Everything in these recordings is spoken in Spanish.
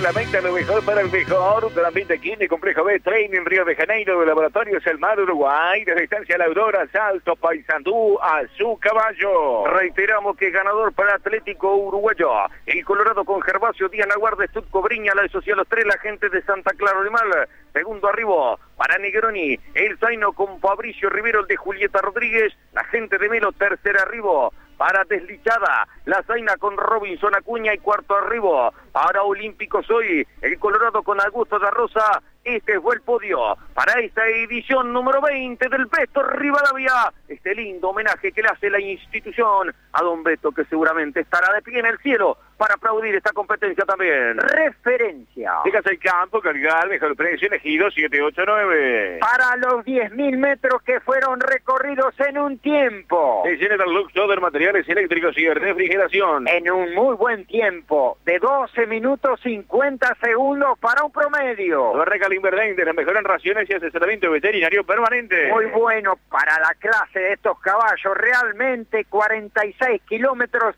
la meta, lo mejor para el mejor. Un ambiente Kine, Complejo B, Training, Río de Janeiro, de Laboratorios El Mar, Uruguay. Desde Estancia La Aurora, Salto, Paysandú, a su caballo. Reiteramos que ganador para Atlético Uruguayo. El Colorado con Gervasio Díaz, La Guardia, Estutco, Briña, la asociación los tres, la gente de Santa Clara de Mal. Segundo arribo para Negroni. El Zaino con Fabricio Rivero, el de Julieta Rodríguez. La gente de Melo, tercer arribo para Deslichada, la Zaina con Robinson Acuña y cuarto arribo para Olímpico Soy, el Colorado con Augusto da Rosa. Este fue el podio para esta edición número 20 del Beto Rivadavia. Este lindo homenaje que le hace la institución a don Beto, que seguramente estará de pie en el cielo para aplaudir esta competencia también. Referencia. Fíjate el campo, cargar, mejor precio, elegido 789. Para los 10.000 metros que fueron recorridos en un tiempo. General Lux, Soder, materiales eléctricos y refrigeración. En un muy buen tiempo, de 12 minutos 50 segundos para un promedio. Inverdente, les mejoran raciones y asesoramiento veterinario permanente. Muy bueno para la clase de estos caballos, realmente 46 kilómetros,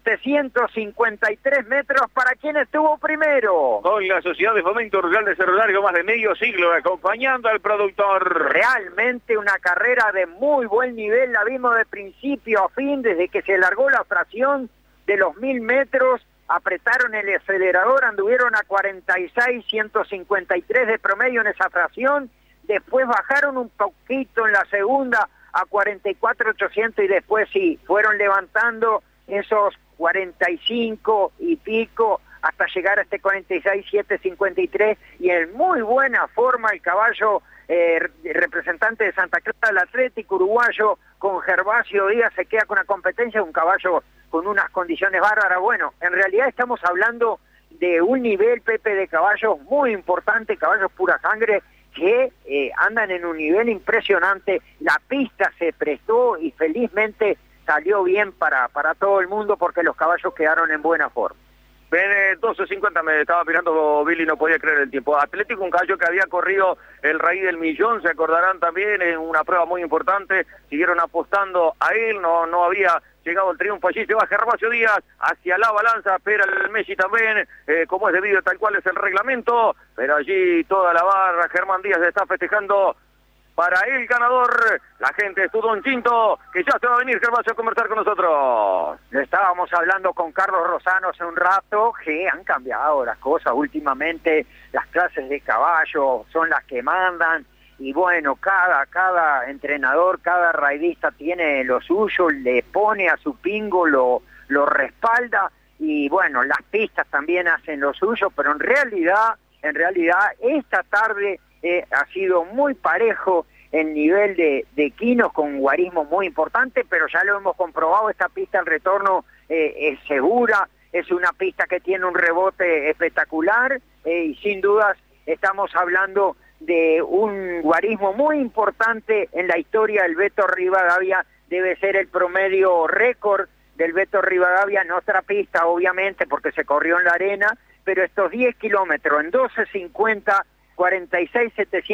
753 metros para quien estuvo primero. Con la Sociedad de Fomento Rural de Cerro Largo, más de medio siglo acompañando al productor. Realmente una carrera de muy buen nivel, la vimos de principio a fin, desde que se largó la fracción de los 1000 metros. Apretaron el acelerador, anduvieron a 46, 153 de promedio en esa fracción, después bajaron un poquito en la segunda a 44, 800 y después sí, fueron levantando esos 45 y pico hasta llegar a este 46, 753 y en muy buena forma el caballo representante de Santa Clara, el Atlético Uruguayo con Gervasio Díaz se queda con una competencia, un caballo con unas condiciones bárbaras. Bueno, en realidad estamos hablando de un nivel, Pepe, de caballos muy importante, caballos pura sangre, que andan en un nivel impresionante. La pista se prestó y felizmente salió bien para todo el mundo porque los caballos quedaron en buena forma. Ven, 12.50 me estaba mirando Billy, no podía creer el tiempo. Atlético, un caballo que había corrido el Rey del Millón, se acordarán también, en una prueba muy importante, siguieron apostando a él, no había llegado el triunfo. Allí se va Gervasio Díaz hacia la balanza, espera el Messi también, como es debido, tal cual es el reglamento, pero allí toda la barra, Germán Díaz está festejando para el ganador, la gente de Tudón Chinto, que ya se va a venir Gervasio a conversar con nosotros. Estábamos hablando con Carlos Rosano hace un rato, que han cambiado las cosas últimamente, las clases de caballo son las que mandan, y bueno, cada entrenador, cada raidista tiene lo suyo, le pone a su pingo, lo respalda, y bueno, las pistas también hacen lo suyo, pero en realidad, esta tarde ha sido muy parejo el nivel de quinos con guarismo muy importante, pero ya lo hemos comprobado, esta pista al retorno es segura, es una pista que tiene un rebote espectacular y sin dudas estamos hablando de un guarismo muy importante en la historia del Beto Rivadavia, debe ser el promedio récord del Beto Rivadavia en otra pista obviamente porque se corrió en la arena, pero estos 10 kilómetros en 12.50, 46,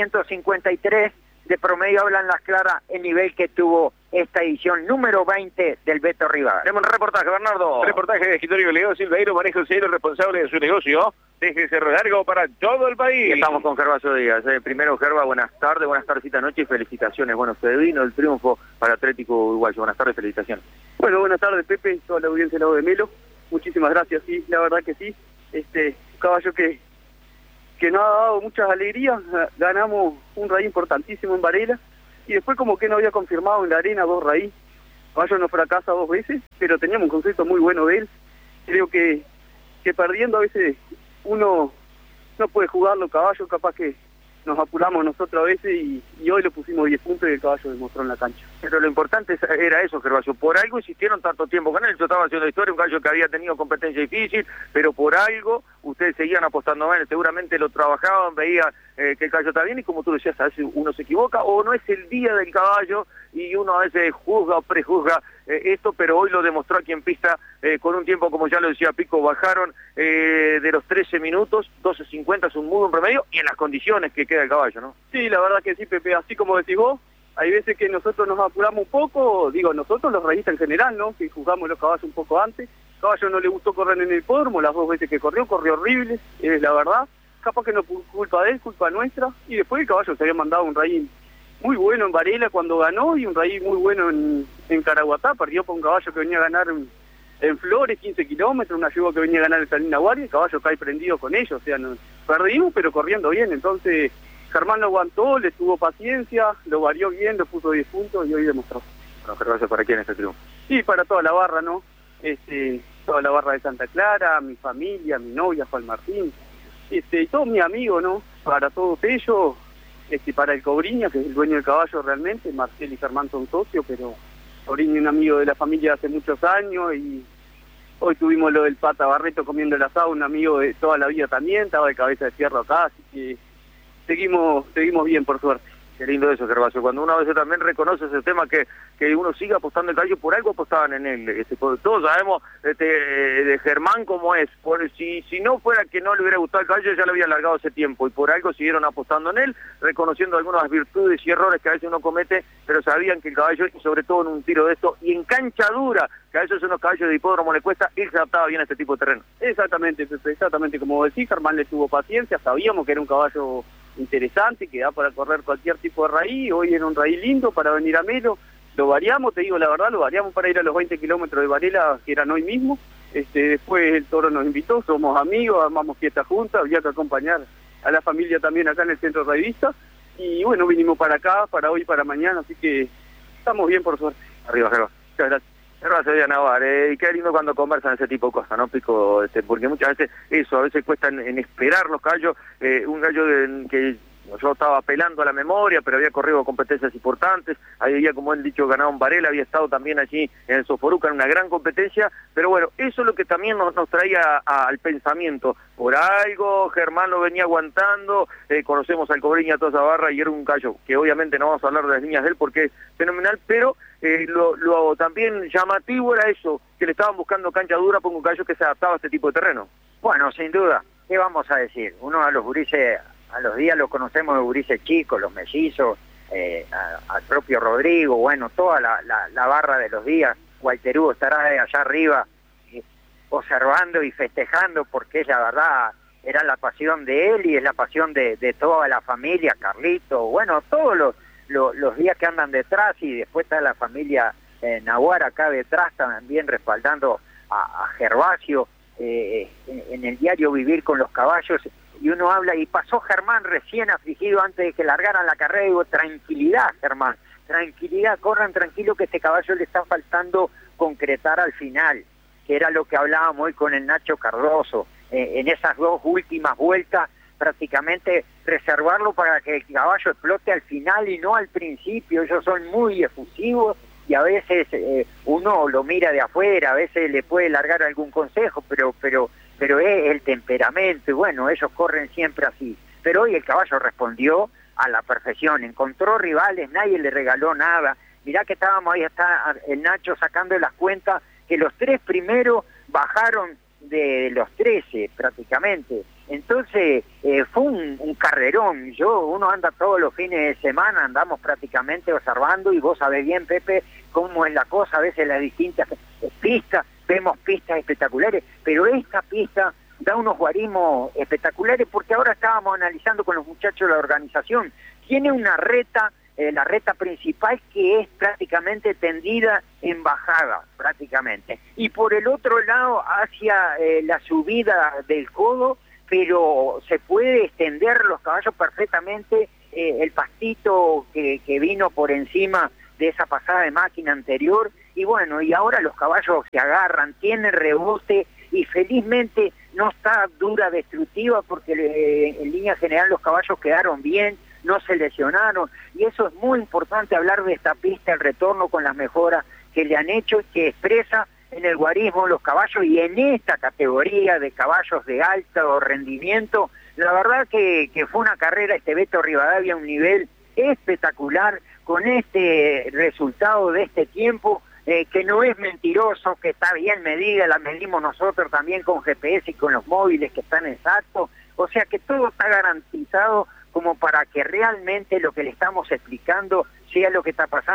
753 de promedio hablan las claras el nivel que tuvo esta edición número 20 del Beto Rivadavia. Tenemos un reportaje, Bernardo. Reportaje de escritorio Leo Silveiro, manejo cero responsable de su negocio desde Cerro Largo para todo el país. Estamos con Gervasio Díaz. Primero, Gerva, buenas tardes, noche y felicitaciones. Bueno, se vino el triunfo para Atlético Uruguayo. Buenas tardes, felicitaciones. Bueno, buenas tardes, Pepe, toda la audiencia del lado de Melo. Muchísimas gracias, sí, la verdad que sí. Un caballo que nos ha dado muchas alegrías. Ganamos un raíz importantísimo en Varela y después como que no había confirmado en la arena 2 raíz. El caballo no fracasa 2 veces, pero teníamos un concepto muy bueno de él. Creo que perdiendo a veces uno no puede jugar los caballos, capaz que nos apuramos nosotros a veces y hoy le pusimos 10 puntos y el caballo demostró en la cancha. Pero lo importante era eso, Gervasio, por algo insistieron tanto tiempo con él. Yo estaba haciendo historia, un caballo que había tenido competencia difícil, pero por algo ustedes seguían apostando a él, seguramente lo trabajaban, veían que el caballo está bien y como tú decías, a veces uno se equivoca o no es el día del caballo y uno a veces juzga o prejuzga esto, pero hoy lo demostró aquí en pista con un tiempo, como ya lo decía Pico, bajaron de los 13 minutos, 12.50 es un muy buen promedio y en las condiciones que queda el caballo, ¿no? Sí, la verdad que sí, Pepe, así como decís vos, hay veces que nosotros nos apuramos un poco, digo nosotros los rayistas en general, ¿no? Que juzgamos los caballos un poco antes, caballo no le gustó correr en el hipódromo, las 2 veces que corrió horrible, es la verdad. Capaz que no fue culpa de él, culpa nuestra. Y después el caballo se había mandado un raíz muy bueno en Varela cuando ganó y un raíz muy bueno en Caraguatá. Perdió por un caballo que venía a ganar en Flores, 15 kilómetros, una yegua que venía a ganar en Salina Guardia, el caballo cae prendido con ellos. O sea, perdimos, pero corriendo bien. Entonces, Germán lo aguantó, le tuvo paciencia, lo varió bien, lo puso 10 puntos y hoy demostró. Bueno, Gervasio, ¿para quién este triunfo? Sí, para toda la barra, ¿no? Toda la barra de Santa Clara, mi familia, mi novia, Juan Martín, y todos mis amigos, ¿no? Para todos ellos, para el Cobriña, que es el dueño del caballo realmente, Marcel y Germán son socios, pero Cobriña es un amigo de la familia hace muchos años, y hoy tuvimos lo del Pata Barreto comiendo el asado, un amigo de toda la vida también, estaba de cabeza de fierro acá, así que seguimos bien, por suerte. Qué lindo eso, Gervasio, cuando uno a veces también reconoce ese tema que uno sigue apostando el caballo, por algo apostaban en él. Todos sabemos de Germán cómo es, si no fuera que no le hubiera gustado el caballo ya lo había largado hace tiempo, y por algo siguieron apostando en él, reconociendo algunas virtudes y errores que a veces uno comete, pero sabían que el caballo, y sobre todo en un tiro de esto, y en cancha dura, que a veces a unos caballos de hipódromo le cuesta, él se adaptaba bien a este tipo de terreno. Exactamente, Pepe, exactamente como decís, Germán le tuvo paciencia, sabíamos que era un caballo interesante, que da para correr cualquier tipo de raíz, hoy era un raíz lindo para venir a Melo, lo variamos, te digo la verdad, lo variamos para ir a los 20 kilómetros de Varela, que eran hoy mismo, después el toro nos invitó, somos amigos, armamos fiesta juntas, había que acompañar a la familia también acá en el centro raidista, y bueno, vinimos para acá, para hoy y para mañana, así que estamos bien por suerte. Arriba, Gervasio. Muchas gracias. Gervasio de Navar, y qué lindo cuando conversan ese tipo de cosas, ¿no, Pico? Porque muchas veces eso, a veces cuesta en esperar los gallos, un gallo que yo estaba apelando a la memoria, pero había corrido competencias importantes, había, como él dicho, ganado en Varela, había estado también allí en el Soforuca en una gran competencia, pero bueno, eso es lo que también nos traía al pensamiento. Por algo Germán lo venía aguantando, conocemos al Cobriña, toda esa barra, y era un gallo que obviamente no vamos a hablar de las líneas de él porque es fenomenal, pero lo también llamativo era eso, que le estaban buscando cancha dura por un gallo que se adaptaba a este tipo de terreno. Bueno, sin duda, ¿qué vamos a decir? Uno a los gurises, a los días lo conocemos de gurises chicos, los mellizos, al propio Rodrigo, bueno, toda la barra de los días. Walter Hugo estará allá arriba observando y festejando, porque la verdad era la pasión de él y es la pasión de toda la familia, Carlito, bueno, todos los días que andan detrás, y después está la familia Nahuar acá detrás también respaldando a Gervasio en el diario vivir con los caballos. Y uno habla, y pasó Germán recién afligido antes de que largaran la carrera, y digo, tranquilidad, Germán, tranquilidad, corran tranquilo, que este caballo le está faltando concretar al final, que era lo que hablábamos hoy con el Nacho Cardoso, en esas 2 últimas vueltas, prácticamente reservarlo para que el caballo explote al final y no al principio. Ellos son muy efusivos, y a veces uno lo mira de afuera, a veces le puede largar algún consejo, pero es el temperamento, y bueno, ellos corren siempre así. Pero hoy el caballo respondió a la perfección, encontró rivales, nadie le regaló nada. Mirá que estábamos ahí, está el Nacho sacando las cuentas, que los 3 primeros bajaron de los 13 prácticamente. Entonces fue un carrerón. Uno anda todos los fines de semana, andamos prácticamente observando, y vos sabés bien, Pepe, cómo es la cosa, a veces las distintas pistas, vemos pistas espectaculares, pero esta pista da unos guarismos espectaculares, porque ahora estábamos analizando con los muchachos de la organización, tiene una reta, la reta principal, que es prácticamente tendida en bajada, prácticamente, y por el otro lado hacia la subida del codo, pero se puede extender los caballos perfectamente, el pastito que vino por encima de esa pasada de máquina anterior, y bueno, y ahora los caballos se agarran, tienen rebote, y felizmente no está dura destructiva, porque en línea general los caballos quedaron bien, no se lesionaron, y eso es muy importante, hablar de esta pista, el retorno con las mejoras que le han hecho, que expresa en el guarismo los caballos, y en esta categoría de caballos de alto rendimiento, la verdad que fue una carrera, Beto Rivadavia, a un nivel espectacular, con este resultado de este tiempo, que no es mentiroso, que está bien medida, la medimos nosotros también con GPS y con los móviles que están exactos, o sea que todo está garantizado como para que realmente lo que le estamos explicando sea lo que está pasando,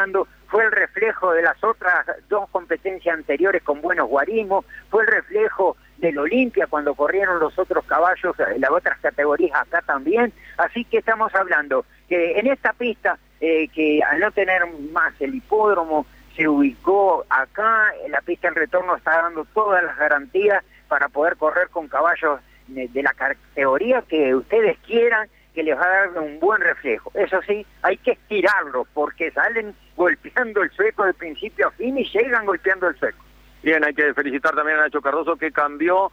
fue el reflejo de las otras 2 competencias anteriores con buenos guarismos, fue el reflejo del Olimpia cuando corrieron los otros caballos, las otras categorías acá también, así que estamos hablando que en esta pista, que al no tener más el hipódromo, se ubicó acá, la pista en retorno está dando todas las garantías para poder correr con caballos de la categoría que ustedes quieran, que les va a dar un buen reflejo. Eso sí, hay que estirarlo, porque salen golpeando el sueco de principio a fin y llegan golpeando el sueco. Bien, hay que felicitar también a Nacho Cardoso, que cambió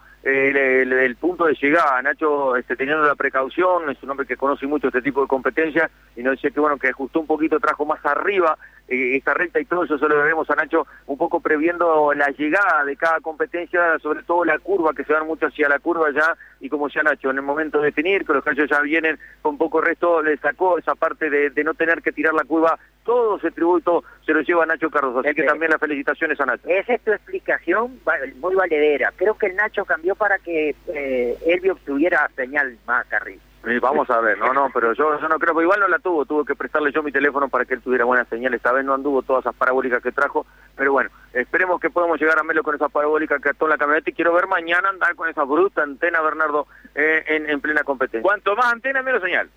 el punto de llegada. Nacho, teniendo la precaución, es un hombre que conoce mucho este tipo de competencias, y nos dice que bueno, que ajustó un poquito, trajo más arriba esta recta, y todo eso se lo debemos a Nacho, un poco previendo la llegada de cada competencia, sobre todo la curva, que se van mucho hacia la curva ya, y como ya Nacho, en el momento de definir, que los gallos ya vienen con poco resto, le sacó esa parte de no tener que tirar la curva. Todo ese tributo se lo lleva a Nacho Cardoso, así que también las felicitaciones a Nacho. Esa es tu explicación muy valedera. Creo que el Nacho cambió para que Elvio obtuviera señal más arriba. Vamos a ver, no, pero yo no creo, pero igual no la tuve que prestarle yo mi teléfono para que él tuviera buena señal. Esta vez no anduvo todas esas parabólicas que trajo, pero bueno, esperemos que podamos llegar a Melo con esa parabólica que ató en la camioneta, y quiero ver mañana andar con esa bruta antena, Bernardo, en plena competencia. Cuanto más antena, menos señal.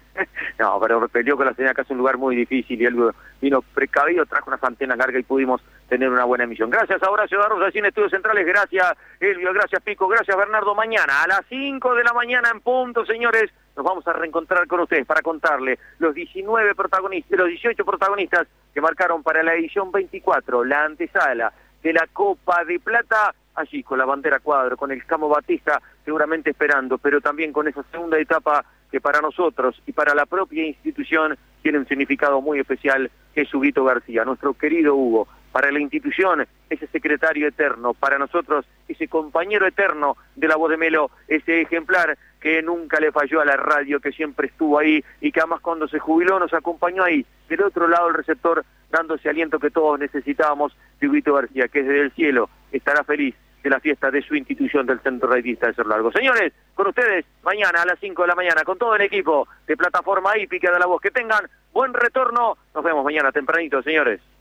No, pero peleó con la señal, acá es un lugar muy difícil, y él vino precavido, trajo unas antenas largas y pudimos tener una buena emisión. Gracias a Horacio Darrosa, allí en Estudios Centrales, gracias Elvio, gracias Pico, gracias Bernardo. Mañana a las 5 de la mañana en punto, señores, nos vamos a reencontrar con ustedes para contarle los 19 protagonistas, los 18 protagonistas que marcaron para la edición 24, la antesala de la Copa de Plata, allí con la bandera cuadro, con el Camo Batista seguramente esperando, pero también con esa segunda etapa que para nosotros y para la propia institución tiene un significado muy especial, que es Huguito García, nuestro querido Hugo. Para la institución, ese secretario eterno, para nosotros, ese compañero eterno de la voz de Melo, ese ejemplar que nunca le falló a la radio, que siempre estuvo ahí, y que además cuando se jubiló nos acompañó ahí, del otro lado del receptor, dándose aliento que todos necesitábamos, de Huguito García, que desde el cielo estará feliz de la fiesta de su institución del Centro Raidista de Cerro Largo. Señores, con ustedes, mañana a las 5 de la mañana, con todo el equipo de Plataforma Hípica de la Voz. Que tengan buen retorno. Nos vemos mañana tempranito, señores.